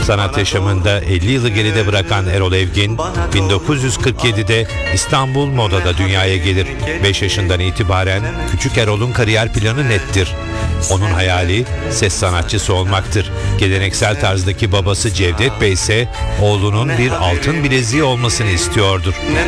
Sanat yaşamında 50 yılı geride bırakan Erol Evgin, 1947'de İstanbul Moda'da dünyaya gelir. 5 yaşından itibaren küçük Erol'un kariyer planı nettir. Onun hayali ses sanatçısı olmaktır. Geleneksel tarzdaki babası Cevdet Bey ise oğlunun bir altın bileziği olmasını istiyordur.